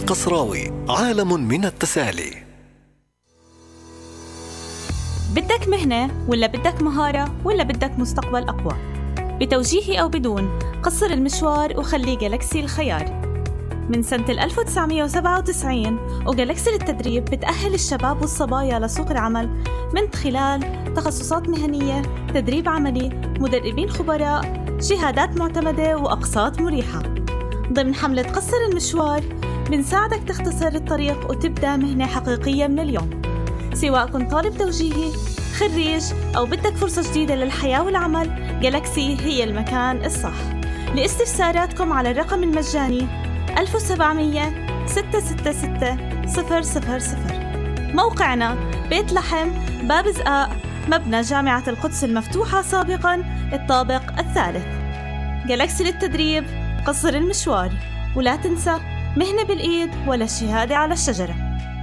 القصراوي، عالم من التسالي. بدك مهنة ولا بدك مهارة ولا بدك مستقبل أقوى؟ بتوجيهي أو بدون، قصر المشوار وخلي جالكسي الخيار. من سنة 1997 وجالكسي للتدريب بتأهل الشباب والصبايا لسوق العمل من خلال تخصصات مهنية، تدريب عملي، مدربين خبراء، شهادات معتمدة وأقساط مريحة. ضمن حملة قصر المشوار بنساعدك تختصر الطريق وتبدأ مهنة حقيقية من اليوم. سواء كنت طالب توجيهي، خريج، أو بدك فرصة جديدة للحياة والعمل، جالكسي هي المكان الصح. لاستفساراتكم على الرقم المجاني 1700-666-000. موقعنا بيت لحم، باب زقاق، مبنى جامعة القدس المفتوحة سابقاً، الطابق الثالث. جالكسي للتدريب، قصر المشوار، ولا تنسى مهنة بالإيد ولا الشهادة على الشجرة.